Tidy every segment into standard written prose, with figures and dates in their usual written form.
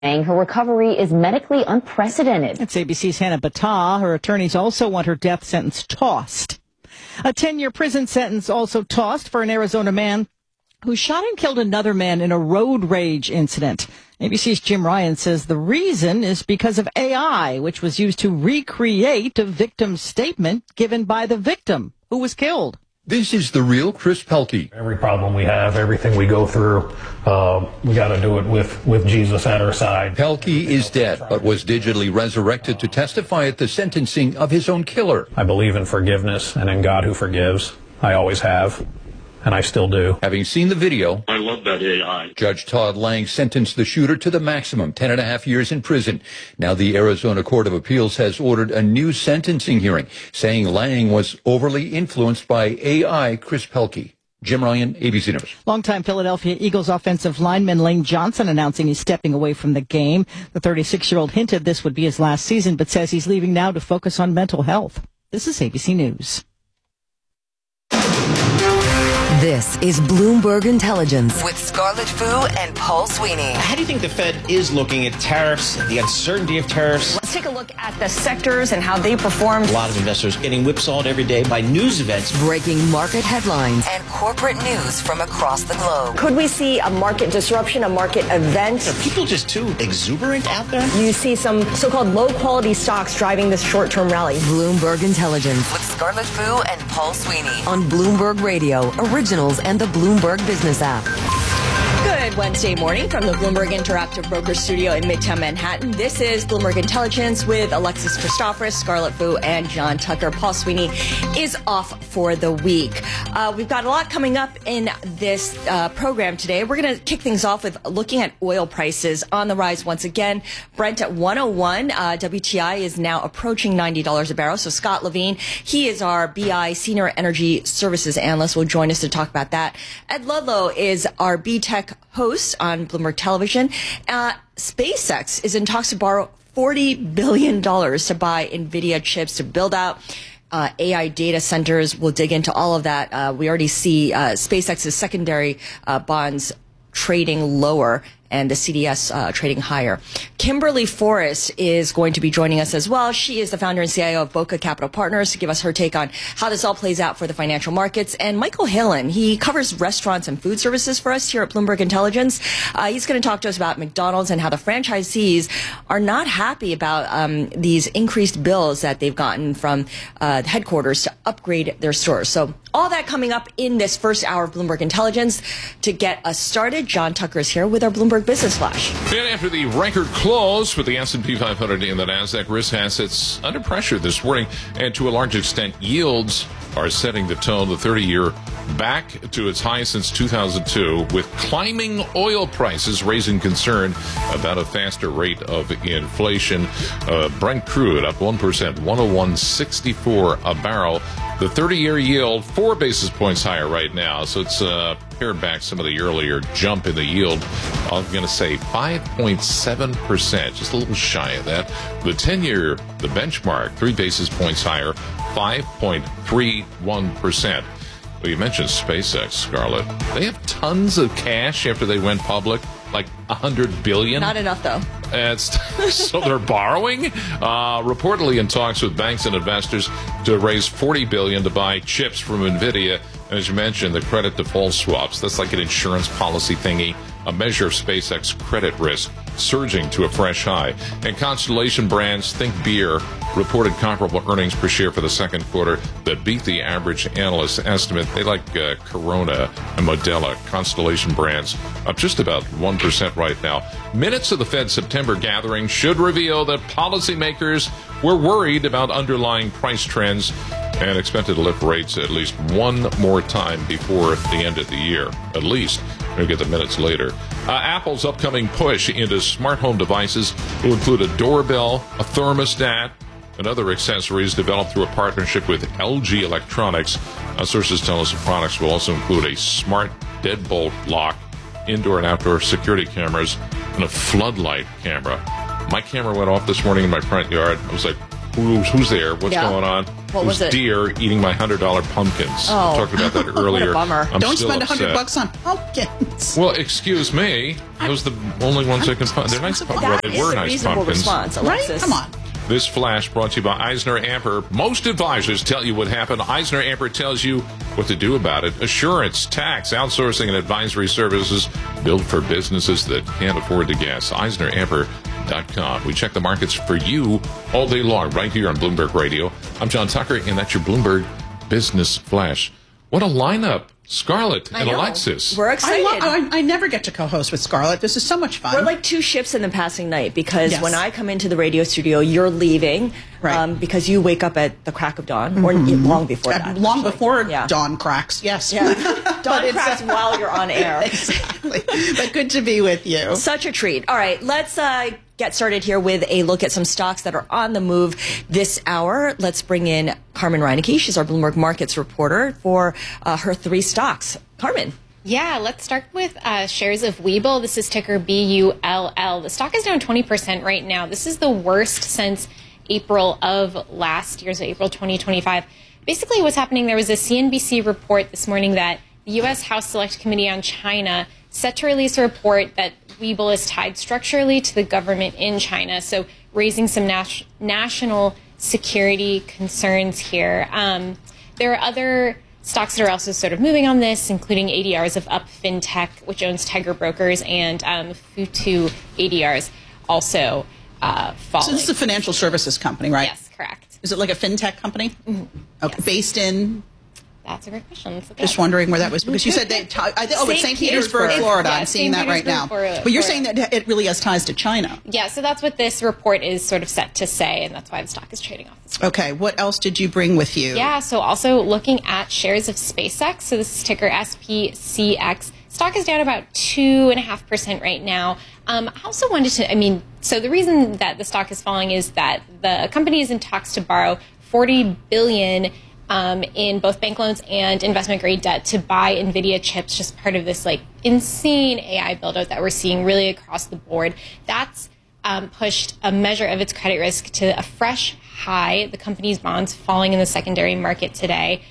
saying her recovery is medically unprecedented. It's ABC's Hannah Battah. Her attorneys also want her death sentence tossed. A 10-year prison sentence also tossed for an Arizona man who shot and killed another man in a road rage incident. ABC's Jim Ryan says the reason is because of AI, which was used to recreate a victim's statement given by the victim who was killed. This is the real Chris Pelkey. Every problem we have, everything we go through, we got to do it with Jesus at our side. Pelkey is dead, but was digitally resurrected to testify at the sentencing of his own killer. I believe in forgiveness and in God who forgives. I always have, and I still do. Having seen the video, I love that AI. Judge Todd Lang sentenced the shooter to the maximum, 10.5 years in prison. Now the Arizona Court of Appeals has ordered a new sentencing hearing, saying Lang was overly influenced by AI Chris Pelkey. Jim Ryan, ABC News. Longtime Philadelphia Eagles offensive lineman Lane Johnson announcing he's stepping away from the game. The 36-year-old hinted this would be his last season, but says he's leaving now to focus on mental health. This is ABC News. This is Bloomberg Intelligence with Scarlett Fu and Paul Sweeney. How do you think the Fed is looking at tariffs, the uncertainty of tariffs? Let's take a look at the sectors and how they performed. A lot of investors getting whipsawed every day by news events. Breaking market headlines and corporate news from across the globe. Could we see a market disruption, a market event? Are people just too exuberant out there? You see some so-called low-quality stocks driving this short-term rally. Bloomberg Intelligence with Scarlett Fu and Paul Sweeney on Bloomberg Radio, Originals and the Bloomberg Business app. Good Wednesday morning from the Bloomberg Interactive Broker Studio in Midtown Manhattan. This is Bloomberg Intelligence with Alexis Christoforous, Scarlett Fu, and John Tucker. Paul Sweeney is off for the week. We've got a lot coming up in this program today. We're going to kick things off with looking at oil prices on the rise once again. Brent at 101. WTI is now approaching $90 a barrel. So Scott Levine, he is our BI Senior Energy Services Analyst, will join us to talk about that. Ed Ludlow is our B-Tech host on Bloomberg Television. SpaceX is in talks to borrow $40 billion to buy NVIDIA chips to build out AI data centers. We'll dig into all of that. We already see SpaceX's secondary bonds trading lower and the CDS trading higher. Kimberly Forrest is going to be joining us as well. She is the founder and CIO of Boca Capital Partners to give us her take on how this all plays out for the financial markets. And Michael Hillen, he covers restaurants and food services for us here at Bloomberg Intelligence. He's going to talk to us about McDonald's and how the franchisees are not happy about these increased bills that they've gotten from headquarters to upgrade their stores. So all that coming up in this first hour of Bloomberg Intelligence. To get us started, John Tucker is here with our Bloomberg Business Flash. And after the record close with the S&P 500 and the NASDAQ, risk assets under pressure this morning, and to a large extent, yields are setting the tone. The 30-year back to its high since 2002, with climbing oil prices raising concern about a faster rate of inflation. Brent crude up 1%, 101.64 a barrel. The 30-year yield, 4 basis points higher right now, so it's pared back some of the earlier jump in the yield. I'm going to say 5.7%, just a little shy of that. The 10-year, the benchmark, 3 basis points higher, 5.31%. Well, you mentioned SpaceX, Scarlett. They have tons of cash after they went public, like $100 billion. Not enough, though. So they're borrowing? Reportedly in talks with banks and investors to raise $40 billion to buy chips from NVIDIA. And as you mentioned, the credit default swaps, that's like an insurance policy thingy, a measure of SpaceX credit risk surging to a fresh high. And Constellation Brands, think beer, reported comparable earnings per share for the second quarter that beat the average analyst estimate. They like Corona and Modelo. Constellation Brands up just about 1% right now. Minutes of the Fed September gathering should reveal that policymakers were worried about underlying price trends and expected to lift rates at least one more time before the end of the year. At least. We'll get the minutes later. Apple's upcoming push into smart home devices will include a doorbell, a thermostat, and other accessories developed through a partnership with LG Electronics. Sources tell us the products will also include a smart deadbolt lock, indoor and outdoor security cameras, and a floodlight camera. My camera went off this morning in my front yard. I was like, Who's there? What's going on? What was it? Deer eating my $100 pumpkins. Oh. I talked about that earlier. What a bummer. Don't spend $100 on pumpkins. Well, excuse me. Those are the only ones I can find. They're nice pumpkins. Well, they were nice reasonable pumpkins. Response, Alexis. Right? Come on. This flash brought to you by Eisner Amper. Most advisors tell you what happened. Eisner Amper tells you what to do about it. Assurance, tax, outsourcing, and advisory services built for businesses that can't afford to guess. EisnerAmper.com. We check the markets for you all day long right here on Bloomberg Radio. I'm John Tucker, and that's your Bloomberg Business Flash. What a lineup. Scarlett and Alexis. We're excited. I never get to co-host with Scarlett. This is so much fun. We're like two ships in the passing night because when I come into the radio studio, you're leaving because you wake up at the crack of dawn or long before that. Long before dawn cracks, yes. Yeah. Dawn cracks while you're on air. Exactly. But good to be with you. Such a treat. All right, let's get started here with a look at some stocks that are on the move this hour. Let's bring in Carmen Reinecke. She's our Bloomberg Markets reporter for her three stocks. Carmen. Yeah, let's start with shares of Webull. This is ticker BULL. The stock is down 20% right now. This is the worst since April of last year, so April 2025. Basically, what's happening, there was a CNBC report this morning that the U.S. House Select Committee on China set to release a report that Webull is tied structurally to the government in China, so raising some national security concerns here. There are other stocks that are also sort of moving on this, including ADRs of Up Fintech, which owns Tiger Brokers, and Futu ADRs also falling. So this is a financial services company, right? Yes, correct. Is it like a fintech company? Mm-hmm. Okay, yes. Based in... That's a great question. Just wondering where that was, because you said it's St. Petersburg, Florida. I'm seeing that right now. But you're saying that it really has ties to China. Yeah, so that's what this report is sort of set to say, and that's why the stock is trading off this morning. Okay, what else did you bring with you? Yeah, so also looking at shares of SpaceX. So this is ticker SPCX. Stock is down about 2.5% right now. I also wanted to, so the reason that the stock is falling is that the company is in talks to borrow $40 billion in both bank loans and investment-grade debt to buy NVIDIA chips, just part of this insane AI build-out that we're seeing really across the board. That's pushed a measure of its credit risk to a fresh high, the company's bonds falling in the secondary market today.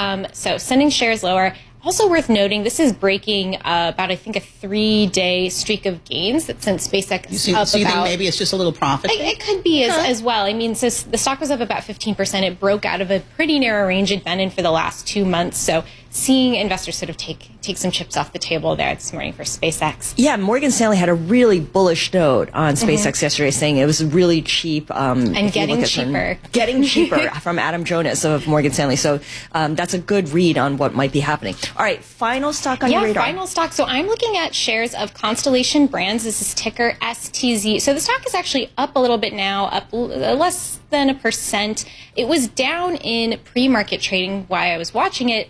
So sending shares lower. Also worth noting, this is breaking about, I think, a 3-day streak of gains that sent SpaceX so you think maybe it's just a little profit? It could be as well. So the stock was up about 15%. It broke out of a pretty narrow range it'd been in for the last 2 months. So seeing investors sort of take some chips off the table there this morning for SpaceX. Yeah, Morgan Stanley had a really bullish note on SpaceX yesterday, saying it was really cheap. And getting cheaper. Getting cheaper from Adam Jonas of Morgan Stanley. So that's a good read on what might be happening. All right, final stock on your radar. Yeah, final stock. So I'm looking at shares of Constellation Brands. This is ticker STZ. So the stock is actually up a little bit now, up less than 1%. It was down in pre-market trading while I was watching it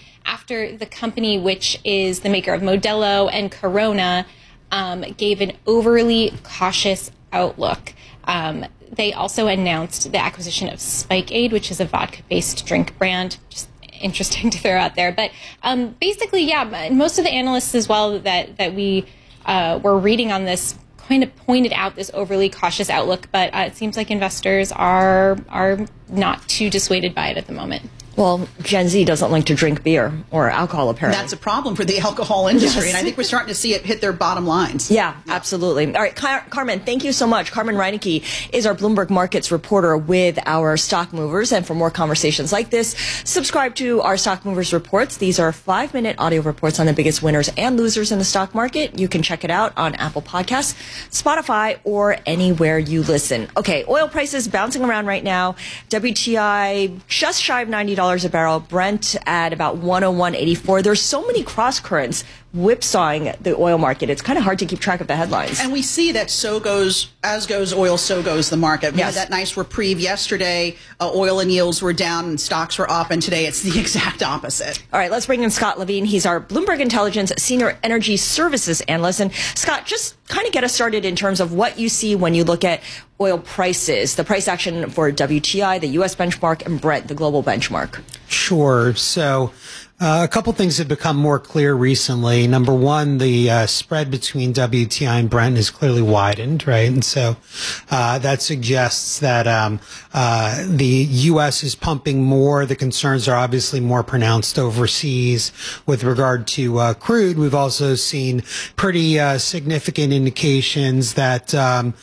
after the company, which is the maker of Modelo and Corona, gave an overly cautious outlook. They also announced the acquisition of Spikeaid, which is a vodka-based drink brand. Just interesting to throw out there. But basically, most of the analysts as well that we were reading on this kind of pointed out this overly cautious outlook, but it seems like investors are not too dissuaded by it at the moment. Well, Gen Z doesn't like to drink beer or alcohol, apparently. That's a problem for the alcohol industry, and I think we're starting to see it hit their bottom lines. Yeah, absolutely. All right, Carmen, thank you so much. Carmen Reinecke is our Bloomberg Markets reporter with our Stock Movers, and for more conversations like this, subscribe to our Stock Movers reports. These are 5-minute audio reports on the biggest winners and losers in the stock market. You can check it out on Apple Podcasts, Spotify, or anywhere you listen. Okay, oil prices bouncing around right now. WTI just shy of $90 a barrel, Brent at about 101.84. There's so many cross currents whipsawing the oil market. It's kind of hard to keep track of the headlines. And we see that as goes oil, so goes the market. We had that nice reprieve yesterday. Oil and yields were down and stocks were up, and today it's the exact opposite. All right, let's bring in Scott Levine. He's our Bloomberg Intelligence Senior Energy Services Analyst. And Scott, just kind of get us started in terms of what you see when you look at oil prices, the price action for WTI, the U.S. benchmark, and Brent, the global benchmark. Sure. So A couple things have become more clear recently. Number one, the spread between WTI and Brent has clearly widened, right? And so that suggests that the U.S. is pumping more. The concerns are obviously more pronounced overseas with regard to crude. We've also seen pretty significant indications that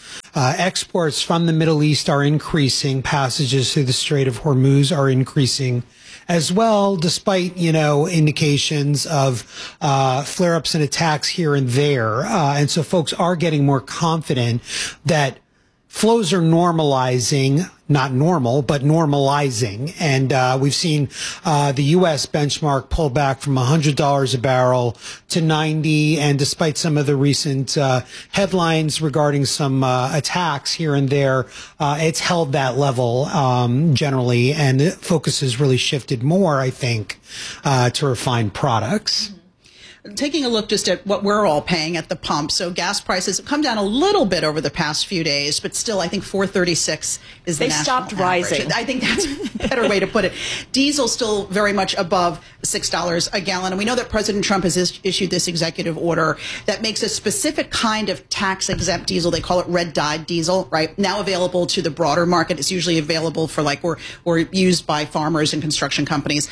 exports from the Middle East are increasing. Passages through the Strait of Hormuz are increasing as well, despite, indications of flare-ups and attacks here and there. And so folks are getting more confident that flows are normalizing, not normal, but normalizing. And we've seen the U.S. benchmark pull back from $100 a barrel to $90. And despite some of the recent headlines regarding some attacks here and there, it's held that level generally. And the focus has really shifted more, I think, to refined products. Taking a look just at what we're all paying at the pump. So gas prices have come down a little bit over the past few days, but still I think $4.36 is the national average. They stopped rising. I think that's a better way to put it. Diesel still very much above $6 a gallon. And we know that President Trump has issued this executive order that makes a specific kind of tax-exempt diesel. They call it red-dyed diesel, right? Now available to the broader market. It's usually available for or used by farmers and construction companies.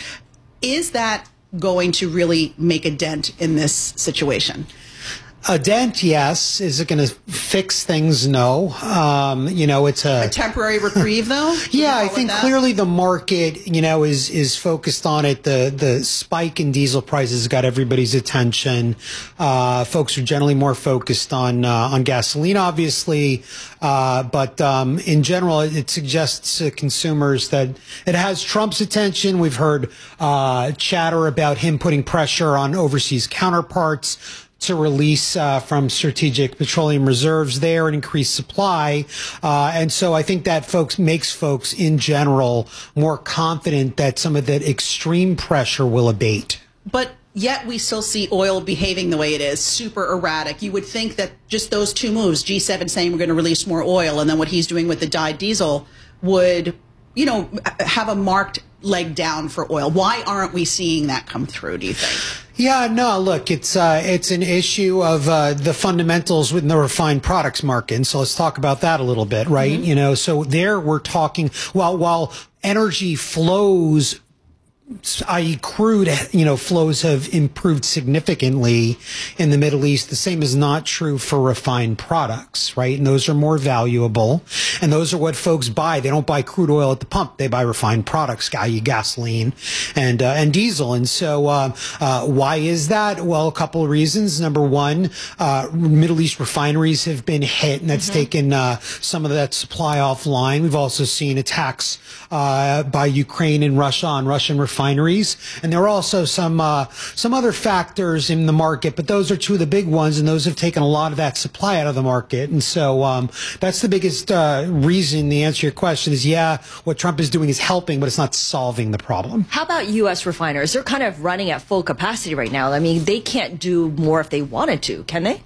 Is that going to really make a dent in this situation? A dent, yes. Is it going to fix things? No. It's a temporary reprieve, though. Yeah, I think clearly the market, is focused on it. The spike in diesel prices got everybody's attention. Folks are generally more focused on gasoline, obviously, but in general, it suggests to consumers that it has Trump's attention. We've heard chatter about him putting pressure on overseas counterparts to release from strategic petroleum reserves there and increase supply. And so I think that makes folks in general more confident that some of that extreme pressure will abate. But yet we still see oil behaving the way it is, super erratic. You would think that just those two moves, G7 saying we're going to release more oil and then what he's doing with the dyed diesel would, have a marked leg down for oil. Why aren't we seeing that come through, do you think? Yeah, no, look, it's an issue of the fundamentals within the refined products market. And so let's talk about that a little bit, right? Mm-hmm. So there we're talking, while energy flows, i.e. crude, flows have improved significantly in the Middle East. The same is not true for refined products, right? And those are more valuable. And those are what folks buy. They don't buy crude oil at the pump. They buy refined products, i.e. gasoline and diesel. And so, why is that? Well, a couple of reasons. Number one, Middle East refineries have been hit, and that's taken some of that supply offline. We've also seen attacks by Ukraine and Russia on Russian refineries. And there are also some other factors in the market, but those are two of the big ones, and those have taken a lot of that supply out of the market. And so that's the biggest reason. The answer to your question is, what Trump is doing is helping, but it's not solving the problem. How about U.S. refiners? They're kind of running at full capacity right now. I mean, they can't do more if they wanted to, can they?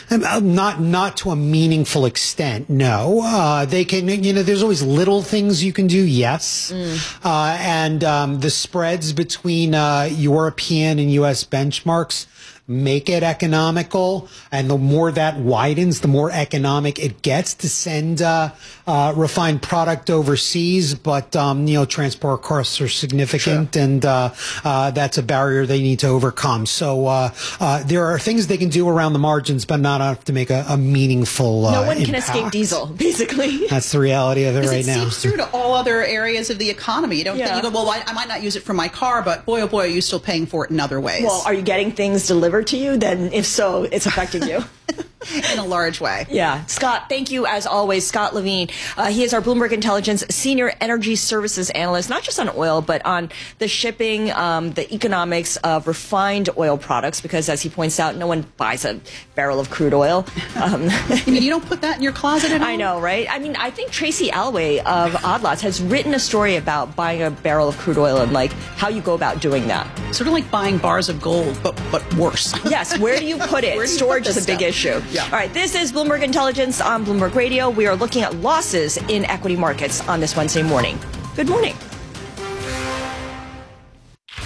Not to a meaningful extent, no. They can, there's always little things you can do, yes. And the spreads between European and U.S. benchmarks make it economical, and the more that widens, the more economic it gets to send refined product overseas. But transport costs are significant, and that's a barrier they need to overcome. So there are things they can do around the margins, but not enough to make a meaningful No one impact. can escape diesel, basically. That's the reality of it right now. It seeps through to all other areas of the economy. You don't think, you go, well, I might not use it for my car, but boy, oh boy, are you still paying for it in other ways. Well, are you getting things delivered to you? Then if so, it's affecting you. In a large way. Yeah. Scott, thank you as always. Scott Levine. He is our Bloomberg Intelligence Senior Energy Services Analyst, not just on oil, but on the shipping, the economics of refined oil products, because as he points out, no one buys a barrel of crude oil. You don't put that in your closet at all? I know, right? I mean, I think Tracy Alloway of Odd Lots has written a story about buying a barrel of crude oil and how you go about doing that. Sort of like buying bars of gold, but worse. Yes. Where do you put it? Storage is a big issue. Yeah. All right. This is Bloomberg Intelligence on Bloomberg Radio. We are looking at losses in equity markets on this Wednesday morning. Good morning.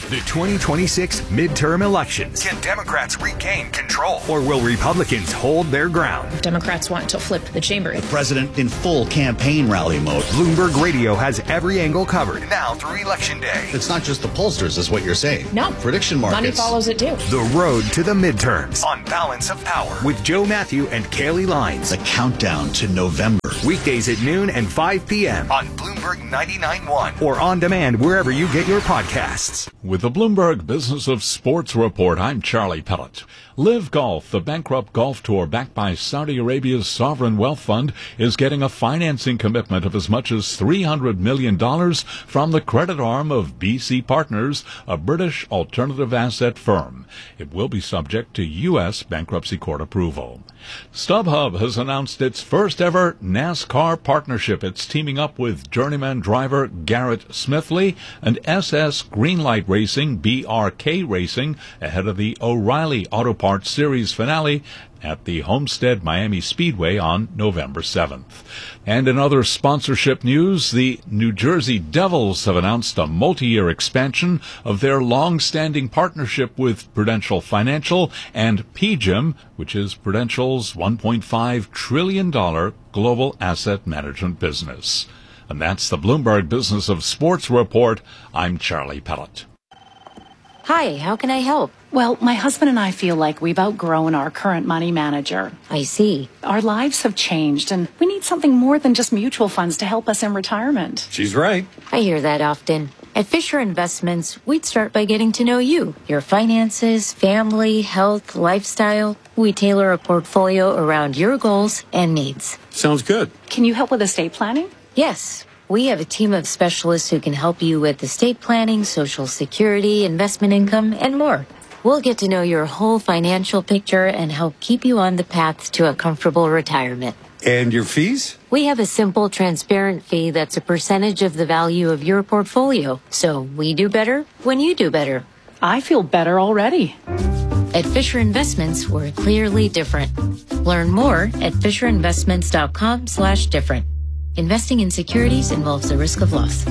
The 2026 midterm elections. Can Democrats regain control? Or will Republicans hold their ground? Democrats want to flip the chamber. The president in full campaign rally mode. Bloomberg Radio has every angle covered now through Election Day. It's not just the pollsters, is what you're saying. No. Prediction markets. Money follows it too. The road to the midterms on Balance of Power with Joe Matthew and Kaylee Lines. The countdown to November. Weekdays at noon and 5 p.m. on Bloomberg 99.1 or on demand wherever you get your podcasts. With the Bloomberg Business of Sports Report, I'm Charlie Pellet. Live Golf, the bankrupt golf tour backed by Saudi Arabia's sovereign wealth fund, is getting a financing commitment of as much as $300 million from the credit arm of BC Partners, a British alternative asset firm. It will be subject to U.S. bankruptcy court approval. StubHub has announced its first ever NASCAR partnership. It's teaming up with journeyman driver Garrett Smithley and SS Greenlight Racing, BRK Racing, ahead of the O'Reilly Auto Parts Series finale at the Homestead Miami Speedway on November 7th. And in other sponsorship news, the New Jersey Devils have announced a multi-year expansion of their long-standing partnership with Prudential Financial and PGIM, which is Prudential's $1.5 trillion global asset management business. And that's the Bloomberg Business of Sports Report. I'm Charlie Pellet. Hi, how can I help? Well, my husband and I feel like we've outgrown our current money manager. I see. Our lives have changed, and we need something more than just mutual funds to help us in retirement. She's right. I hear that often. At Fisher Investments, we'd start by getting to know you, your finances, family, health, lifestyle. We tailor a portfolio around your goals and needs. Sounds good. Can you help with estate planning? Yes. We have a team of specialists who can help you with estate planning, Social Security, investment income, and more. We'll get to know your whole financial picture and help keep you on the path to a comfortable retirement. And your fees? We have a simple, transparent fee that's a percentage of the value of your portfolio. So we do better when you do better. I feel better already. At Fisher Investments, we're clearly different. Learn more at FisherInvestments.com/different. Investing in securities involves the risk of loss.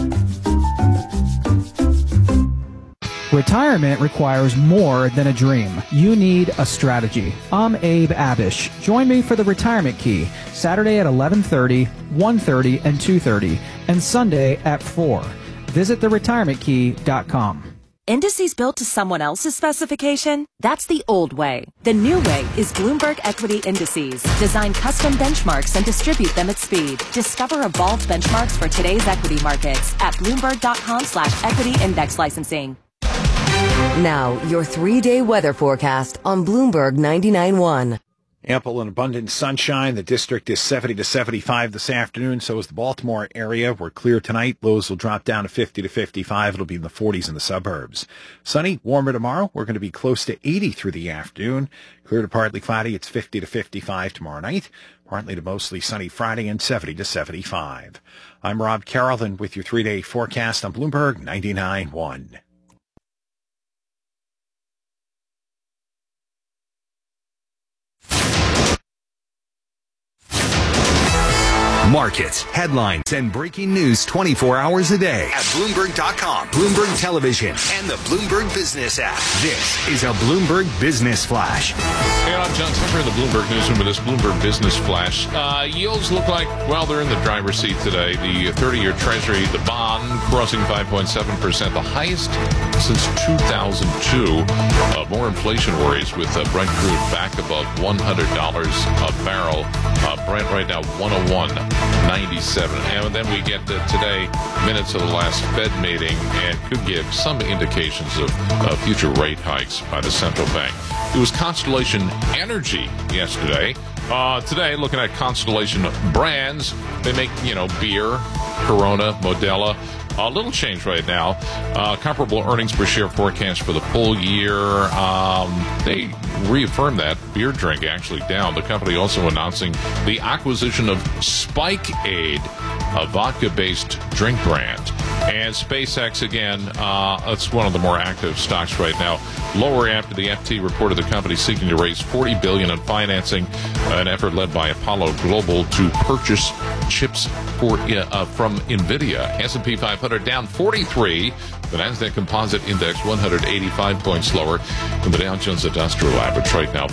Retirement requires more than a dream. You need a strategy. I'm Abe Abish. Join me for the Retirement Key, Saturday at 11:30, 1:30, and 2:30, and Sunday at 4. Visit theretirementkey.com. Indices built to someone else's specification? That's the old way. The new way is Bloomberg Equity Indices. Design custom benchmarks and distribute them at speed. Discover evolved benchmarks for today's equity markets at Bloomberg.com/equity index licensing. Now, your 3-day weather forecast on Bloomberg 99.1. Ample and abundant sunshine. The district is 70 to 75 this afternoon. So is the Baltimore area. We're clear tonight. Lows will drop down to 50 to 55. It'll be in the 40s in the suburbs. Sunny, warmer tomorrow. We're going to be close to 80 through the afternoon. Clear to partly cloudy. It's 50 to 55 tomorrow night. Partly to mostly sunny Friday and 70 to 75. I'm Rob Carrollton with your 3-day forecast on Bloomberg 99.1. Markets, headlines, and breaking news 24 hours a day at Bloomberg.com, Bloomberg Television, and the Bloomberg Business app. This is a Bloomberg Business Flash. Hey, I'm John Tucker in the Bloomberg Newsroom with this Bloomberg Business Flash. Yields look like, well, they're in the driver's seat today. The 30-year Treasury, the bond, crossing 5.7%, the highest since 2002. More inflation worries with Brent crude back above $100 a barrel. Brent right now 101.97. And then we get today minutes of the last Fed meeting and could give some indications of future rate hikes by the central bank. It was Constellation Energy yesterday. Today, looking at Constellation brands, they make, beer, Corona, Modelo. A little change right now. Comparable earnings per share forecast for the full year. They reaffirmed that. Beer drink actually down. The company also announcing the acquisition of Spike Aid, a vodka-based drink brand. And SpaceX, again, it's one of the more active stocks right now. Lower after the FT reported the company seeking to raise $40 billion in financing, an effort led by Apollo Global to purchase chips from NVIDIA. S&P 500 down 43. The Nasdaq Composite Index 185 points lower. And the Dow Jones Industrial Average right now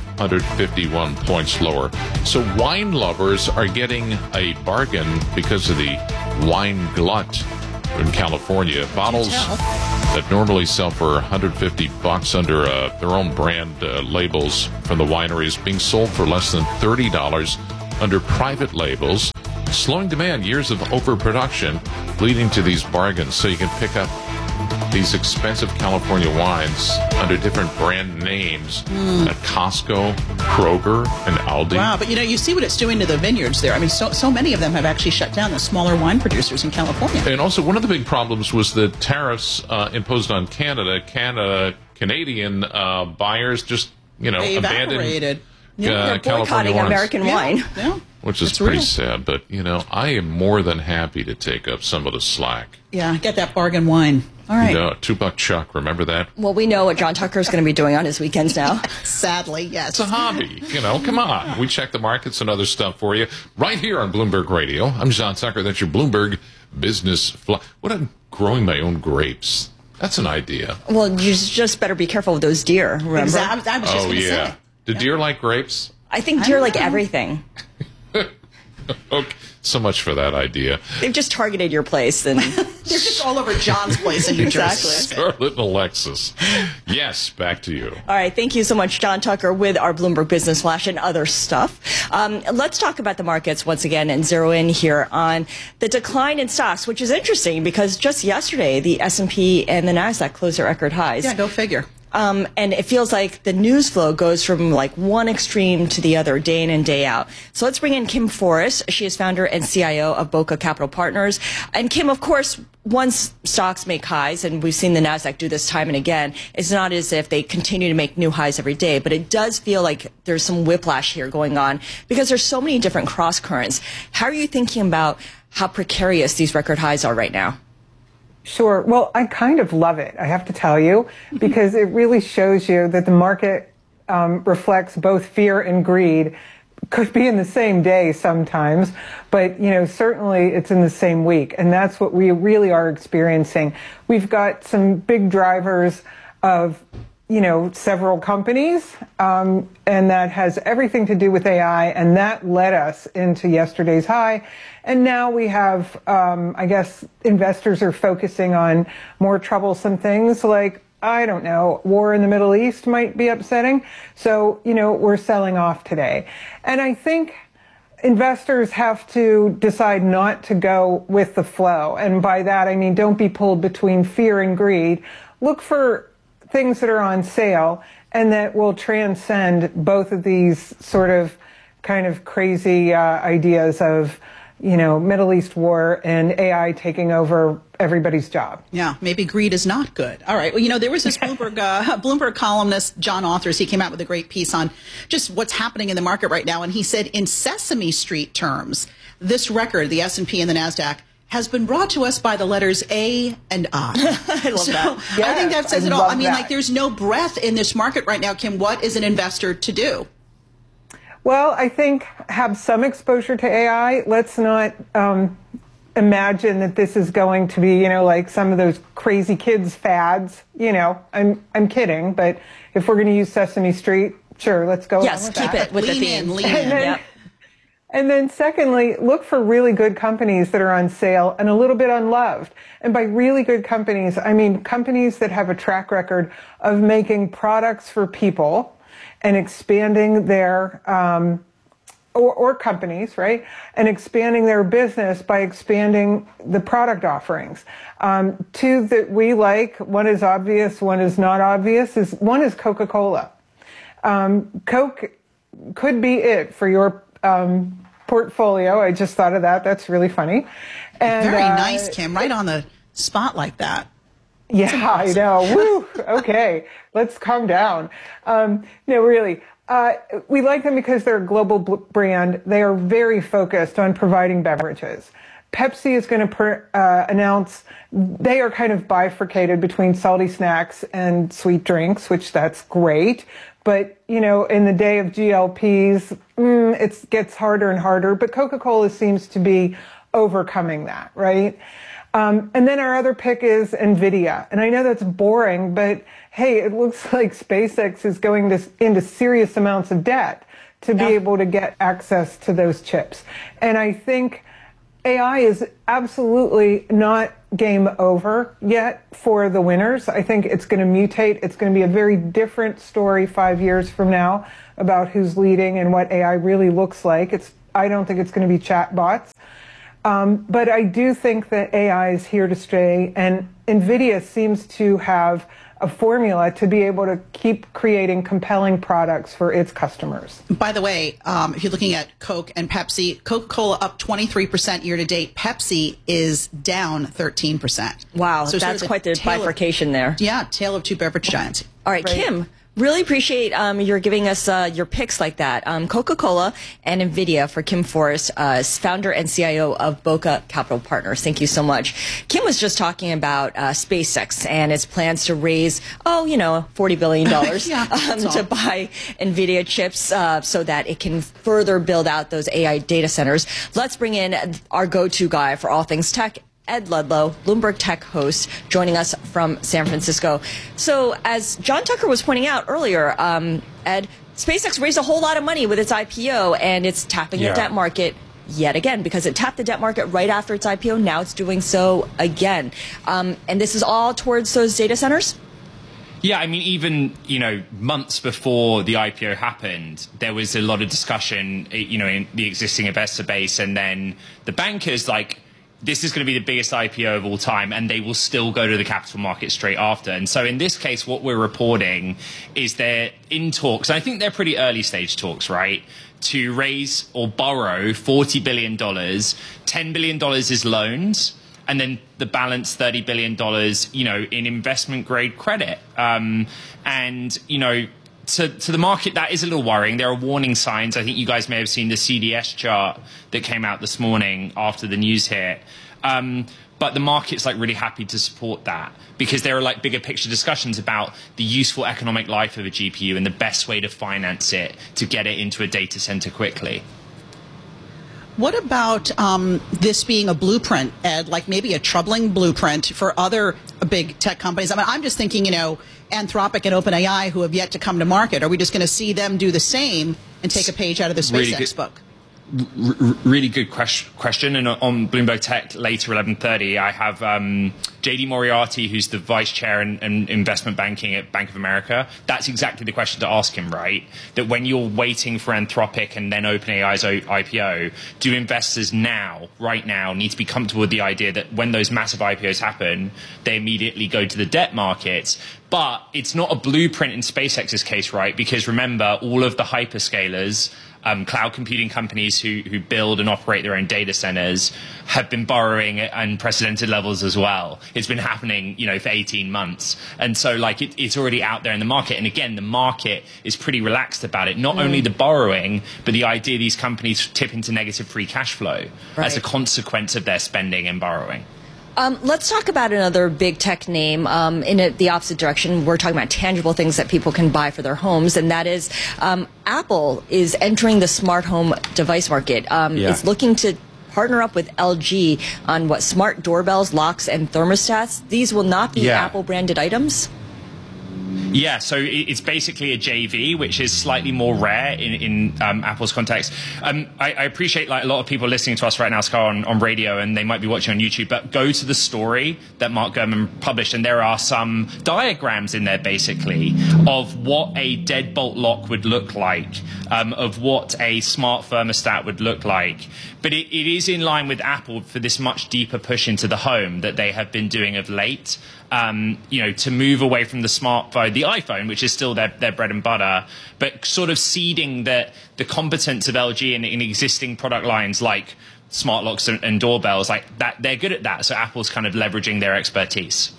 551 points lower. So wine lovers are getting a bargain because of the wine glut in California. Bottles that normally sell for $150 under their own brand labels from the wineries being sold for less than $30 under private labels. Slowing demand, years of overproduction leading to these bargains. So you can pick up these expensive California wines under different brand names at Costco, Kroger, and Aldi. Wow, but you see what it's doing to the vineyards there. I mean, so many of them have actually shut down, the smaller wine producers in California. And also, one of the big problems was the tariffs imposed on Canada. Canadian buyers just, evaporated. They're boycotting American wine. Yeah. Which is pretty sad, but, I am more than happy to take up some of the slack. Yeah, get that bargain wine. All right. $2 Chuck, remember that? Well, we know what John Tucker is going to be doing on his weekends now. Sadly, yes. It's a hobby, come on. We check the markets and other stuff for you right here on Bloomberg Radio. I'm John Tucker. That's your Bloomberg Business Fly. What, I'm growing my own grapes. That's an idea. Well, you just better be careful with those deer, remember? Exactly. I was just going to say. Do deer like grapes? I think deer like everything. Okay, so much for that idea. They've just targeted your place. And they're just all over John's place in New Jersey. Scarlett and Alexis. Yes, back to you. All right, thank you so much, John Tucker, with our Bloomberg Business Flash and other stuff. Let's talk about the markets once again and zero in here on the decline in stocks, which is interesting because just yesterday the S&P and the Nasdaq closed at record highs. Yeah, go figure. And it feels like the news flow goes from like one extreme to the other day in and day out. So let's bring in Kim Forrest. She is founder and CIO of Boca Capital Partners. And Kim, of course, once stocks make highs, and we've seen the Nasdaq do this time and again, it's not as if they continue to make new highs every day, but it does feel like there's some whiplash here going on because there's so many different cross currents. How are you thinking about how precarious these record highs are right now? Sure. Well, I kind of love it, I have to tell you, because it really shows you that the market reflects both fear and greed. Could be in the same day sometimes, but, certainly it's in the same week. And that's what we really are experiencing. We've got some big drivers of, several companies, and that has everything to do with AI, and that led us into yesterday's high. And now we have, I guess, investors are focusing on more troublesome things like, I don't know, war in the Middle East might be upsetting. So, we're selling off today. And I think investors have to decide not to go with the flow. And by that, I mean, don't be pulled between fear and greed. Look for things that are on sale and that will transcend both of these sort of kind of crazy ideas of, Middle East war and AI taking over everybody's job. Yeah, maybe greed is not good. All right. Well, there was this Bloomberg columnist, John Authers. He came out with a great piece on just what's happening in the market right now. And he said in Sesame Street terms, this record, the S&P and the Nasdaq, has been brought to us by the letters A and I. I love that. Yes, I think that says it all. I mean, there's no breath in this market right now, Kim. What is an investor to do? Well, I think have some exposure to AI. Let's not imagine that this is going to be, like some of those crazy kids fads. I'm kidding, but if we're going to use Sesame Street, sure, let's go. Yes, keep it with the theme. Lean in. Yep. And then secondly, look for really good companies that are on sale and a little bit unloved. And by really good companies, I mean companies that have a track record of making products for people and expanding their, or companies, right? And expanding their business by expanding the product offerings. Two that we like, one is obvious, one is not obvious, one is Coca-Cola. Coke could be it for your portfolio. I just thought of that. That's really funny. And, very nice, Kim. Right on the spot like that. Yeah, I know. Woo. Okay, let's calm down. No, really. We like them because they're a global brand. They are very focused on providing beverages. Pepsi is going to announce, they are kind of bifurcated between salty snacks and sweet drinks, which that's great. But, in the day of GLPs, it gets harder and harder. But Coca-Cola seems to be overcoming that, right? And then our other pick is NVIDIA. And I know that's boring, but hey, it looks like SpaceX is going into serious amounts of debt to be able to get access to those chips. And I think AI is absolutely not game over yet for the winners. I think it's going to mutate. It's going to be a very different story 5 years from now about who's leading and what AI really looks like. I don't think it's going to be chatbots. But I do think that AI is here to stay, and NVIDIA seems to have a formula to be able to keep creating compelling products for its customers. By the way, if you're looking at Coke and Pepsi, Coca-Cola up 23% year to date. Pepsi is down 13%. Wow, so that's quite the bifurcation there. Yeah, tale of two beverage giants. All right, Kim. Really appreciate your giving us your picks like that. Coca-Cola and NVIDIA for Kim Forrest, founder and CIO of Boca Capital Partners. Thank you so much. Kim was just talking about SpaceX and its plans to raise, $40 billion to buy NVIDIA chips so that it can further build out those AI data centers. Let's bring in our go-to guy for all things tech, Ed Ludlow, Bloomberg Tech host, joining us from San Francisco. So, as John Tucker was pointing out earlier, Ed, SpaceX raised a whole lot of money with its IPO, and it's tapping the debt market yet again, because it tapped the debt market right after its IPO. Now it's doing so again. And this is all towards those data centers? Yeah, I mean, even, months before the IPO happened, there was a lot of discussion, in the existing investor base, and then the bankers, this is going to be the biggest IPO of all time, and they will still go to the capital market straight after. And so in this case, what we're reporting is they're in talks, and I think they're pretty early stage talks, right, to raise or borrow $40 billion. $10 billion is loans, and then the balance $30 billion, in investment grade credit. To the market, that is a little worrying. There are warning signs. I think you guys may have seen the CDS chart that came out this morning after the news hit. But the market's really happy to support that, because there are bigger picture discussions about the useful economic life of a GPU and the best way to finance it to get it into a data center quickly. What about this being a blueprint, Ed, maybe a troubling blueprint for other big tech companies? I mean, I'm just thinking, Anthropic and OpenAI, who have yet to come to market. Are we just going to see them do the same and take a page out of the SpaceX book? Really good question. And on Bloomberg Tech later 11:30, I have JD Moriarty, who's the vice chair in investment banking at Bank of America. That's exactly the question to ask him, right? That when you're waiting for Anthropic and then OpenAI's IPO, do investors right now, need to be comfortable with the idea that when those massive IPOs happen, they immediately go to the debt markets? But it's not a blueprint in SpaceX's case, right? Because remember, all of the hyperscalers, cloud computing companies who build and operate their own data centers have been borrowing at unprecedented levels as well. It's been happening, for 18 months. And so it's already out there in the market. And again, the market is pretty relaxed about it. Not only the borrowing, but the idea these companies tip into negative free cash flow as a consequence of their spending and borrowing. Let's talk about another big tech name in the opposite direction. We're talking about tangible things that people can buy for their homes, and that is Apple is entering the smart home device market. It's looking to partner up with LG on smart doorbells, locks, and thermostats. These will not be Apple-branded items? Yeah, so it's basically a JV, which is slightly more rare in Apple's context. I appreciate a lot of people listening to us right now, Scar, on radio, and they might be watching on YouTube, but go to the story that Mark Gurman published, and there are some diagrams in there, basically, of what a deadbolt lock would look like, of what a smart thermostat would look like. But it is in line with Apple for this much deeper push into the home that they have been doing of late. To move away from the smartphone, the iPhone, which is still their bread and butter, but sort of seeding the competence of LG in existing product lines like smart locks and doorbells, that. They're good at that. So Apple's kind of leveraging their expertise.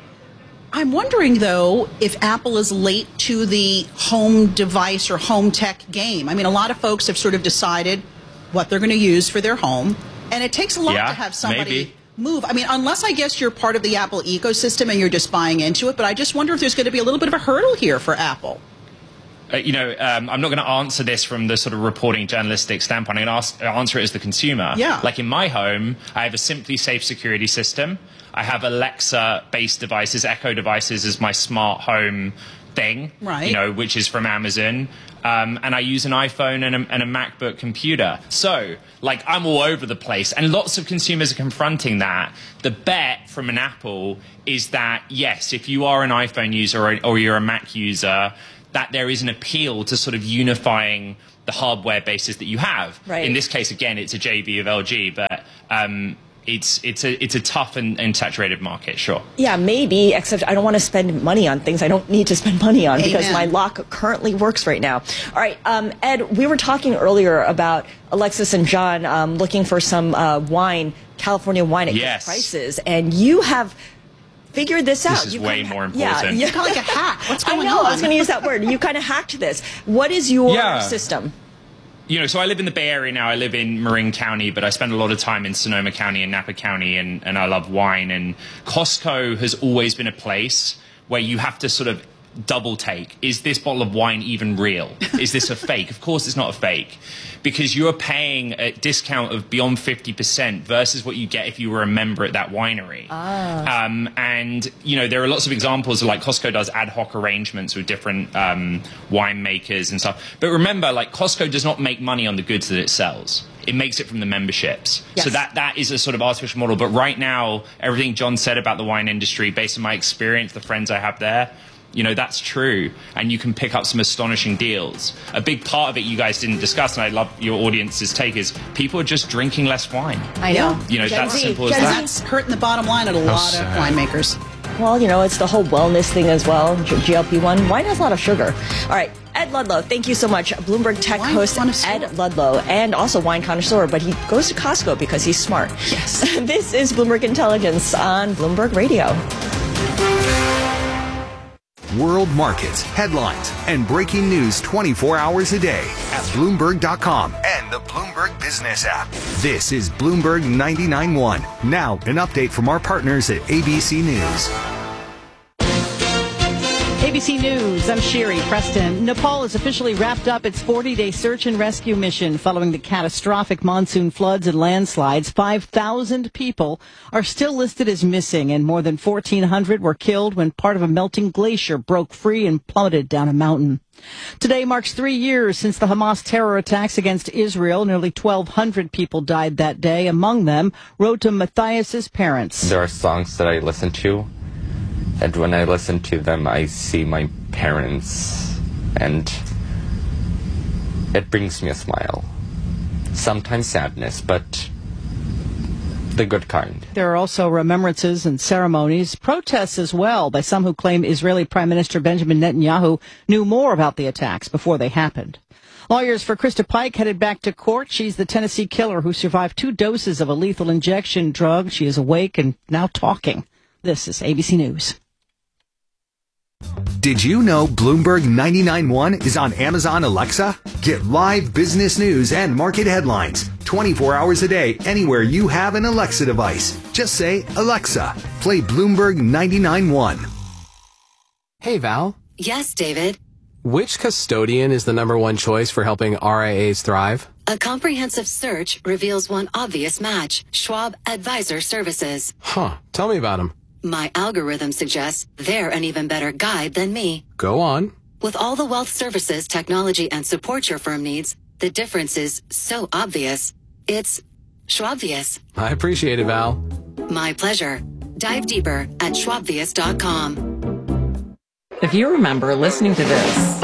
I'm wondering, though, if Apple is late to the home device or home tech game. I mean, a lot of folks have sort of decided what they're going to use for their home. And it takes a lot to have somebody move. I mean, unless I guess you're part of the Apple ecosystem and you're just buying into it, but I just wonder if there's going to be a little bit of a hurdle here for Apple. I'm not going to answer this from the sort of reporting journalistic standpoint. I'm going to answer it as the consumer. Yeah. Like in my home, I have a Simply Safe security system. I have Alexa-based devices, Echo devices as my smart home thing, right? Which is from Amazon. And I use an iPhone and a MacBook computer. So, I'm all over the place. And lots of consumers are confronting that. The bet from an Apple is that, yes, if you are an iPhone user or you're a Mac user, that there is an appeal to sort of unifying the hardware bases that you have. Right. In this case, again, it's a JV of LG, but it's a tough and saturated market, sure. Yeah, maybe, except I don't want to spend money on things I don't need to spend money on because my lock currently works right now. All right, Ed, we were talking earlier about Alexis and John looking for some California wine at good prices, and you have figured this out. This is way more important. Yeah, you're kind of like a hack. What's going on? I was going to use that word. You kind of hacked this. What is your system? So I live in the Bay Area now. I live in Marin County, but I spend a lot of time in Sonoma County and Napa County, and I love wine. And Costco has always been a place where you have to sort of double take. Is this bottle of wine even real? Is this a fake? Of course it's not a fake, because you're paying a discount of beyond 50% versus what you get if you were a member at that winery. And there are lots of examples of Costco does ad hoc arrangements with different winemakers and stuff. But remember, Costco does not make money on the goods that it sells. It makes it from the memberships. Yes. So that is a sort of artificial model. But right now, everything John said about the wine industry, based on my experience, the friends I have there, that's true. And you can pick up some astonishing deals. A big part of it you guys didn't discuss, and I love your audience's take, is people are just drinking less wine. I know. That's simple as that. That's hurting the bottom line at a lot of winemakers. Well, it's the whole wellness thing as well. GLP-1. Wine has a lot of sugar. All right. Ed Ludlow, thank you so much. Bloomberg Tech host Ed Ludlow, and also wine connoisseur, but he goes to Costco because he's smart. Yes. This is Bloomberg Intelligence on Bloomberg Radio. World markets, headlines, and breaking news 24 hours a day at Bloomberg.com and the Bloomberg Business app. This is Bloomberg 99.1. Now, an update from our partners at ABC News. ABC News, I'm Sherry Preston. Nepal has officially wrapped up its 40-day search and rescue mission following the catastrophic monsoon floods and landslides. 5,000 people are still listed as missing, and more than 1,400 were killed when part of a melting glacier broke free and plummeted down a mountain. Today marks 3 years since the Hamas terror attacks against Israel. Nearly 1,200 people died that day. Among them, Rotem Matthias's parents. There are songs that I listen to, and when I listen to them, I see my parents, and it brings me a smile. Sometimes sadness, but the good kind. There are also remembrances and ceremonies, protests as well by some who claim Israeli Prime Minister Benjamin Netanyahu knew more about the attacks before they happened. Lawyers for Krista Pike headed back to court. She's the Tennessee killer who survived 2 doses of a lethal injection drug. She is awake and now talking. This is ABC News. Did you know Bloomberg 99.1 is on Amazon Alexa? Get live business news and market headlines 24 hours a day anywhere you have an Alexa device. Just say, Alexa, play Bloomberg 99.1. Hey, Val. Yes, David. Which custodian is the #1 choice for helping RIAs thrive? A comprehensive search reveals one obvious match. Schwab Advisor Services. Huh. Tell me about them. My algorithm suggests they're an even better guide than me. Go on. With all the wealth services, technology, and support your firm needs, the difference is so obvious. It's Schwabvious. I appreciate it, Val. My pleasure. Dive deeper at Schwabvious.com. If you remember listening to this,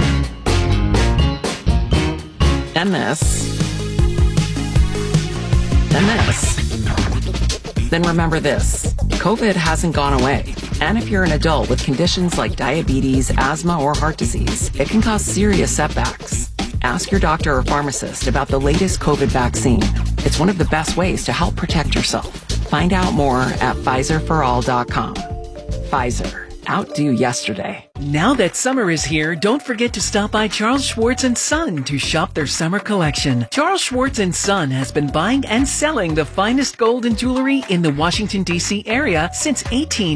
and this, and this, then remember this. COVID hasn't gone away. And if you're an adult with conditions like diabetes, asthma, or heart disease, it can cause serious setbacks. Ask your doctor or pharmacist about the latest COVID vaccine. It's one of the best ways to help protect yourself. Find out more at PfizerForAll.com. Pfizer. Outdo yesterday. Now that summer is here, don't forget to stop by Charles Schwartz & Son to shop their summer collection. Charles Schwartz & Son has been buying and selling the finest gold and jewelry in the Washington, D.C. area since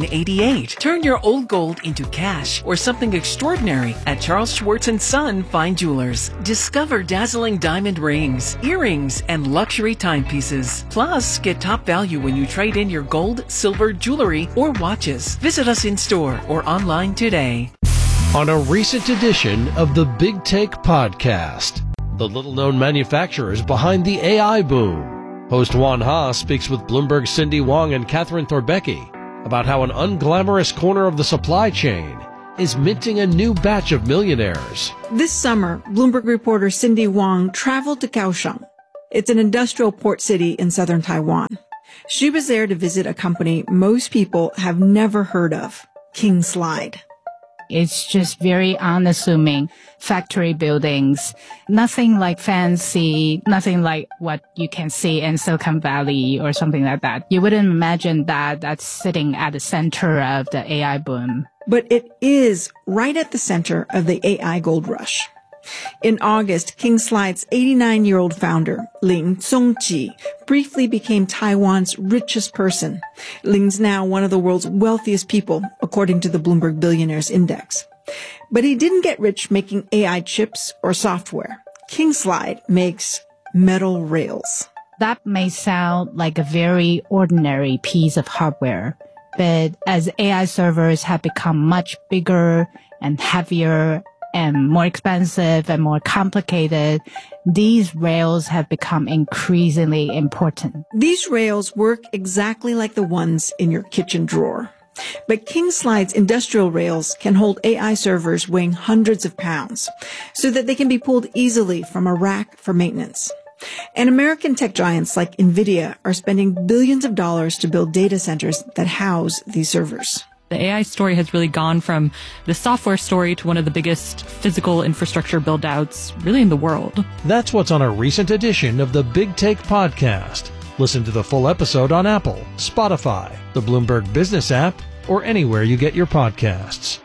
1888. Turn your old gold into cash or something extraordinary at Charles Schwartz & Son Fine Jewelers. Discover dazzling diamond rings, earrings, and luxury timepieces. Plus, get top value when you trade in your gold, silver, jewelry, or watches. Visit us in store or online today. On a recent edition of the Big Take Podcast, the little-known manufacturers behind the AI boom. Host Juan Ha speaks with Bloomberg's Cindy Wong and Catherine Thorbecki about how an unglamorous corner of the supply chain is minting a new batch of millionaires. This summer, Bloomberg reporter Cindy Wong traveled to Kaohsiung. It's an industrial port city in southern Taiwan. She was there to visit a company most people have never heard of, Kingslide. It's just very unassuming factory buildings. Nothing like fancy, nothing like what you can see in Silicon Valley or something like that. You wouldn't imagine that that's sitting at the center of the AI boom. But it is right at the center of the AI gold rush. In August, Kingslide's 89-year-old founder, Ling Zongji, briefly became Taiwan's richest person. Ling's now one of the world's wealthiest people, according to the Bloomberg Billionaires Index. But he didn't get rich making AI chips or software. Kingslide makes metal rails. That may sound like a very ordinary piece of hardware, but as AI servers have become much bigger and heavier and more expensive and more complicated, these rails have become increasingly important. These rails work exactly like the ones in your kitchen drawer. But Kingslide's industrial rails can hold AI servers weighing hundreds of pounds so that they can be pulled easily from a rack for maintenance. And American tech giants like NVIDIA are spending billions of dollars to build data centers that house these servers. The AI story has really gone from the software story to one of the biggest physical infrastructure build-outs really in the world. That's what's on a recent edition of the Big Take Podcast. Listen to the full episode on Apple, Spotify, the Bloomberg Business app, or anywhere you get your podcasts.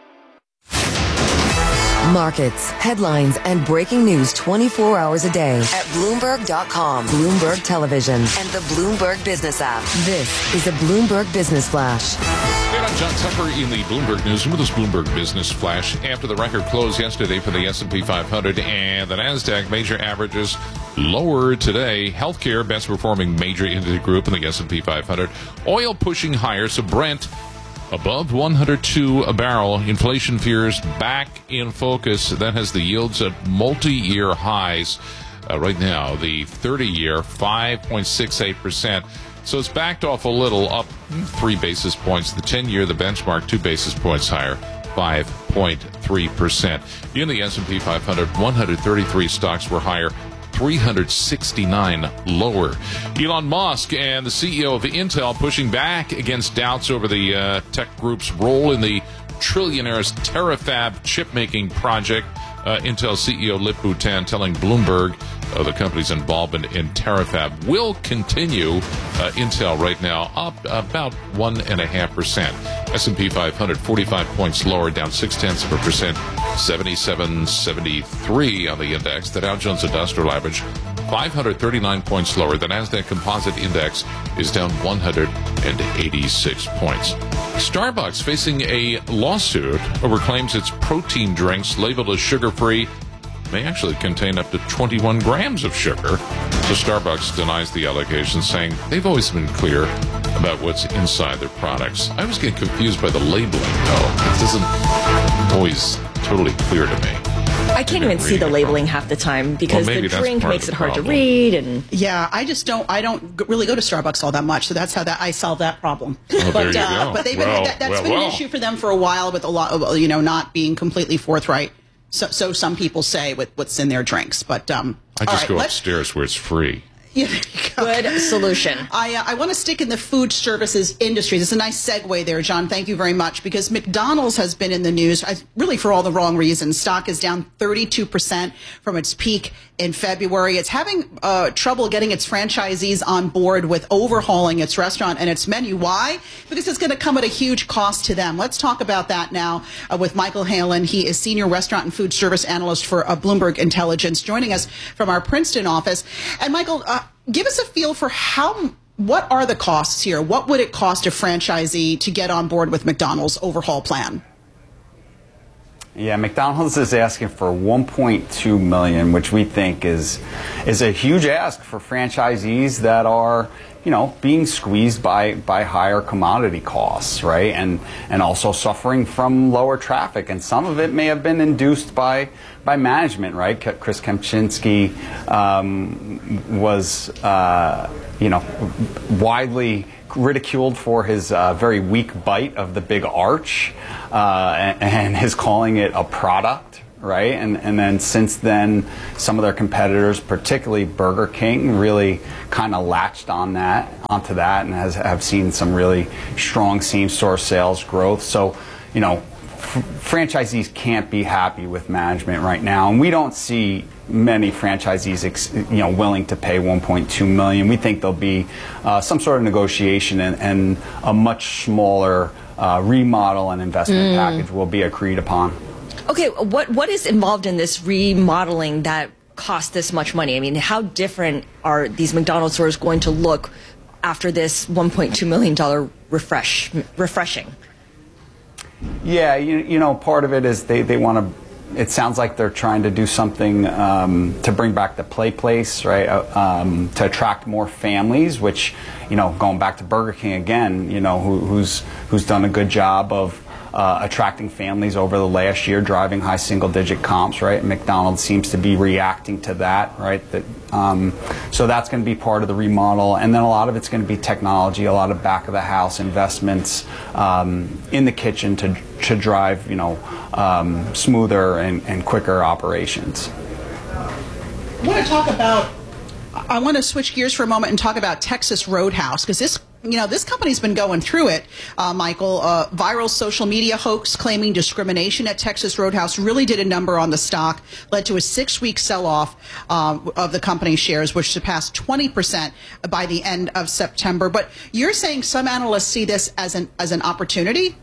Markets, headlines, and breaking news 24 hours a day at Bloomberg.com, Bloomberg Television, and the Bloomberg Business app. This is a Bloomberg Business Flash. Hey, I'm John Tucker in the Bloomberg Newsroom with this Bloomberg Business Flash. After the record close yesterday for the S&P 500 and the NASDAQ, major averages lower today. Healthcare, best performing major industry group in the S&P 500. Oil pushing higher, so Brent above 102 a barrel. Inflation fears back in focus. That has the yields at multi-year highs. Right now, the 30-year, 5.68%. So it's backed off a little, up 3 basis points. The 10-year, the benchmark, 2 basis points higher, 5.3%. In the S&P 500, 133 stocks were higher, 369 lower. Elon Musk and the CEO of Intel pushing back against doubts over the tech group's role in the trillionaire's Terafab chip-making project. Intel CEO Lip-Bu Tan telling Bloomberg the company's involvement in Terafab will continue. Intel right now up about 1.5%. S&P 500 45 points lower, down 0.6%, 77.73 on the index. The Dow Jones Industrial Average 539 points lower. The NASDAQ Composite Index is down 186 points. Starbucks facing a lawsuit over claims its protein drinks labeled as sugar-free may actually contain up to 21 grams of sugar. So Starbucks denies the allegations, saying they've always been clear about what's inside their products. I always get confused by the labeling, though. It isn't always totally clear to me. I can't even see the labeling half the time because the drink makes it hard to read. And yeah, I don't really go to Starbucks all that much, so that's how I solve that problem. Oh, but that's been an issue for them for a while, with a lot of not being completely forthright. So some people say with what's in their drinks, but I just go upstairs where it's free. Yeah, good solution. I want to stick in the food services industry. It's a nice segue there, John. Thank you very much, because McDonald's has been in the news really for all the wrong reasons. Stock is down 32% from its peak in February. It's having trouble getting its franchisees on board with overhauling its restaurant and its menu. Why? Because it's going to come at a huge cost to them. Let's talk about that now with Michael Halen. He is Senior Restaurant and Food Service Analyst for Bloomberg Intelligence, joining us from our Princeton office. And Michael, give us a feel for what are the costs here? What would it cost a franchisee to get on board with McDonald's overhaul plan? Yeah, McDonald's is asking for $1.2 million, which we think is a huge ask for franchisees that are, being squeezed by higher commodity costs, right? And also suffering from lower traffic. And some of it may have been induced by management, right? Chris Kempczinski was, widely ridiculed for his very weak bite of the Big Arch and his calling it a product, right? And then since then, some of their competitors, particularly Burger King, really kind of latched onto that and have seen some really strong same-store sales growth. So, franchisees can't be happy with management right now, and we don't see many franchisees, willing to pay $1.2 million. We think there'll be some sort of negotiation and a much smaller remodel and investment package will be agreed upon. Okay, what is involved in this remodeling that costs this much money? I mean, how different are these McDonald's stores going to look after this $1.2 million refreshing? Yeah, part of it is they want to. It sounds like they're trying to do something to bring back the play place, right? To attract more families, which, going back to Burger King again, who's done a good job of attracting families over the last year, driving high single-digit comps, right? And McDonald's seems to be reacting to that, right? So that's going to be part of the remodel, and then a lot of it's going to be technology, a lot of back-of-the-house investments in the kitchen to drive, smoother and quicker operations. I want to switch gears for a moment and talk about Texas Roadhouse, because this company's been going through it, Michael. Viral social media hoax claiming discrimination at Texas Roadhouse really did a number on the stock, led to a 6-week sell-off of the company shares, which surpassed 20% by the end of September. But you're saying some analysts see this as an opportunity?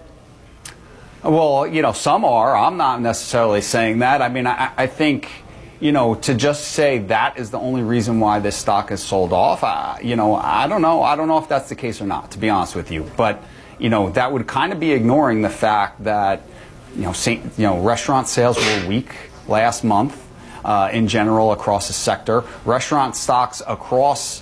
Well, some are. I'm not necessarily saying that. I mean, I think, to just say that is the only reason why this stock is sold off, I don't know. I don't know if that's the case or not, to be honest with you. But, that would kind of be ignoring the fact that, restaurant sales were weak last month in general across the sector. Restaurant stocks across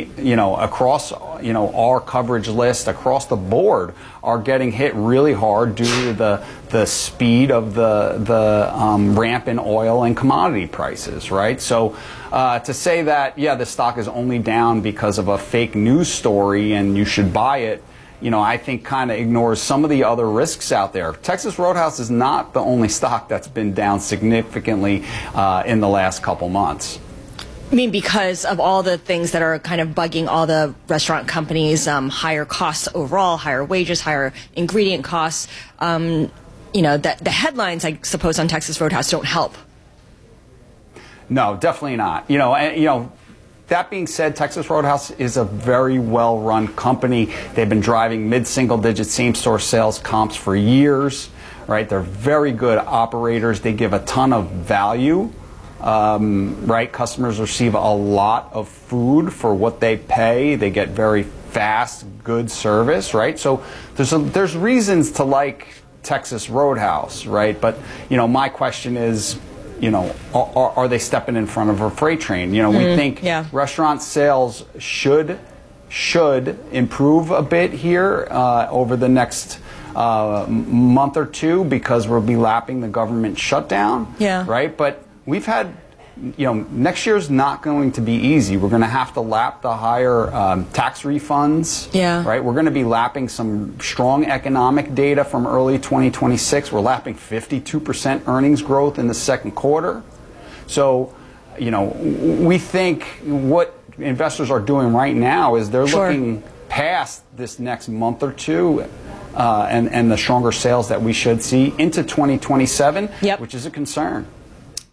our coverage list across the board are getting hit really hard due to the speed of the ramp in oil and commodity prices, right? So to say that, the stock is only down because of a fake news story and you should buy it, I think kind of ignores some of the other risks out there. Texas Roadhouse is not the only stock that's been down significantly in the last couple months. I mean, because of all the things that are kind of bugging all the restaurant companies, higher costs overall, higher wages, higher ingredient costs, the headlines, I suppose, on Texas Roadhouse don't help. No, definitely not. That being said, Texas Roadhouse is a very well-run company. They've been driving mid-single-digit same-store sales comps for years, right? They're very good operators. They give a ton of value. Right? Customers receive a lot of food for what they pay. They get very fast, good service, right? So there's reasons to like Texas Roadhouse, right? But, my question is, are they stepping in front of a freight train? We think restaurant sales should improve a bit here over the next month or two because we'll be lapping the government shutdown, right? But we've had, next year's not going to be easy. We're going to have to lap the higher tax refunds, right? We're going to be lapping some strong economic data from early 2026. We're lapping 52% earnings growth in the second quarter. So, we think what investors are doing right now is they're looking past this next month or two and the stronger sales that we should see into 2027, which is a concern.